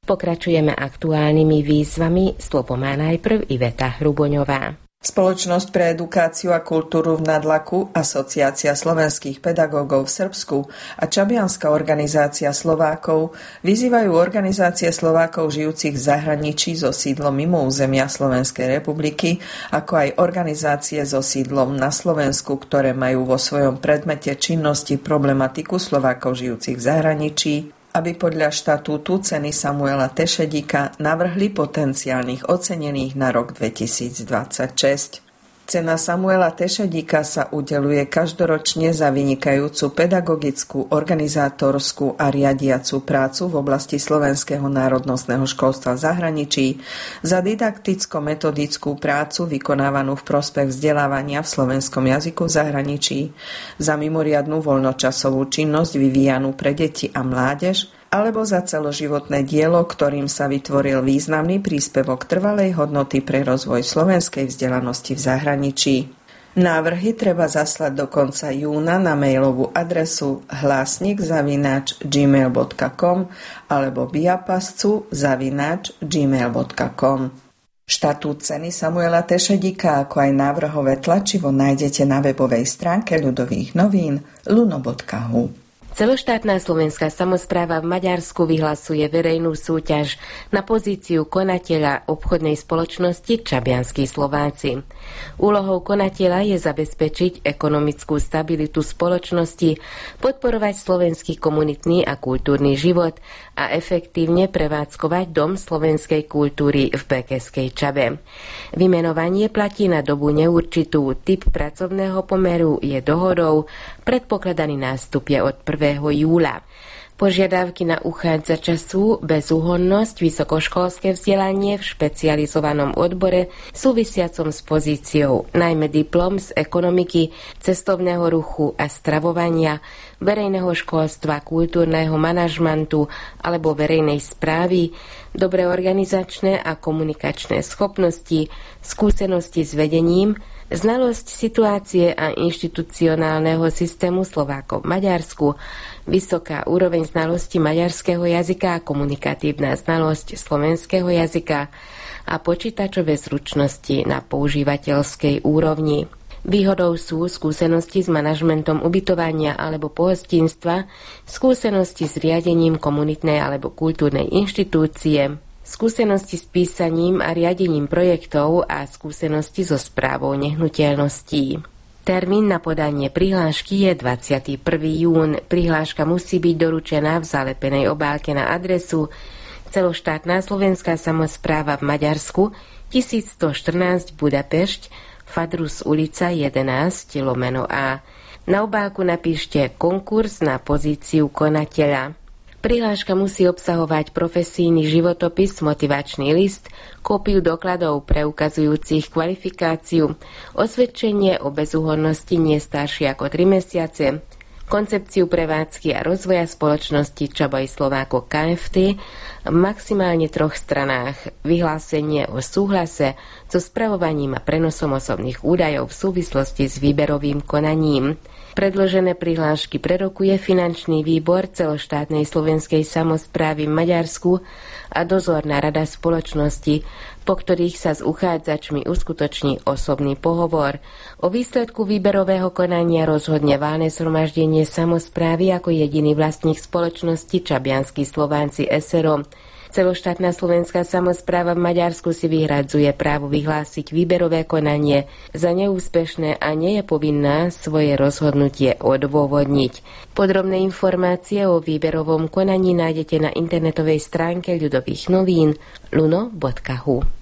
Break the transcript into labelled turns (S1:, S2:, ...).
S1: Pokračujeme aktuálnymi výzvami, slovo má najprv Iveta Hruboňová.
S2: Spoločnosť pre edukáciu a kultúru v Nadlaku, Asociácia slovenských pedagógov v Srbsku a Čabianska organizácia Slovákov vyzývajú organizácie Slovákov žijúcich v zahraničí so sídlom mimo územia Slovenskej republiky, ako aj organizácie so sídlom na Slovensku, ktoré majú vo svojom predmete činnosti problematiku Slovákov žijúcich v zahraničí, aby podľa štatútu ceny Samuela Tešedíka navrhli potenciálnych ocenených na rok 2026. Cena Samuela Tešedíka sa udeľuje každoročne za vynikajúcu pedagogickú, organizátorskú a riadiacu prácu v oblasti slovenského národnostného školstva v zahraničí, za didakticko-metodickú prácu vykonávanú v prospech vzdelávania v slovenskom jazyku v zahraničí, za mimoriadnu voľnočasovú činnosť vyvíjanú pre deti a mládež, alebo za celoživotné dielo, ktorým sa vytvoril významný príspevok trvalej hodnoty pre rozvoj slovenskej vzdelanosti v zahraničí. Návrhy treba zaslať do konca júna na mailovú adresu hlasnik@gmail.com alebo biapascu@gmail.com. Štatút ceny Samuela Tešedíka, ako aj návrhové tlačivo nájdete na webovej stránke Ľudových novín luno.hu.
S1: Celoštátna slovenská samospráva v Maďarsku vyhlasuje verejnú súťaž na pozíciu konateľa obchodnej spoločnosti Čabianski Slováci. Úlohou konateľa je zabezpečiť ekonomickú stabilitu spoločnosti, podporovať slovenský komunitný a kultúrny život a efektívne prevádzkovať Dom slovenskej kultúry v Bekeskej Čabe. Vymenovanie platí na dobu neurčitú, typ pracovného pomeru je dohodou, predpokladaný nástup je od 1. júla. Požiadavky na uchádzača sú bezúhonnosť, vysokoškolské vzdelanie v špecializovanom odbore súvisiacom s pozíciou, najmä diplom z ekonomiky, cestovného ruchu a stravovania, verejného školstva, kultúrneho manažmentu alebo verejnej správy, dobré organizačné a komunikačné schopnosti, skúsenosti s vedením, znalosť situácie a inštitucionálneho systému Slovákov v Maďarsku, vysoká úroveň znalosti maďarského jazyka a komunikatívna znalosť slovenského jazyka a počítačové zručnosti na používateľskej úrovni. Výhodou sú skúsenosti s manažmentom ubytovania alebo pohostinstva, skúsenosti s riadením komunitnej alebo kultúrnej inštitúcie, skúsenosti s písaním a riadením projektov a skúsenosti so správou nehnuteľností. Termín na podanie prihlášky je 21. jún. Prihláška musí byť doručená v zalepenej obálke na adresu Celoštátna slovenská samospráva v Maďarsku 1114 Budapešť, Fadrus ulica 11/A. Na obálku napíšte konkurs na pozíciu konateľa. Prihláška musí obsahovať profesijný životopis, motivačný list, kópiu dokladov preukazujúcich kvalifikáciu, osvedčenie o bezúhonnosti nie staršie ako 3 mesiace, koncepciu prevádzky a rozvoja spoločnosti Čaboj Slováko KFT v maximálne 3 stranách, vyhlásenie o súhlase so spravovaním a prenosom osobných údajov v súvislosti s výberovým konaním. Predložené prihlášky prerokuje finančný výbor celoštátnej slovenskej samosprávy v Maďarsku a dozorná rada spoločnosti, po ktorých sa s uchádzačmi uskutoční osobný pohovor. O výsledku výberového konania rozhodne valné zhromaždenie samosprávy ako jediný vlastník spoločnosti Čabianski Slováci s.r.o. Celoštátna slovenská samospráva v Maďarsku si vyhradzuje právo vyhlásiť výberové konanie za neúspešné a nie je povinná svoje rozhodnutie odôvodniť. Podrobné informácie o výberovom konaní nájdete na internetovej stránke Ľudových novín luno.hu.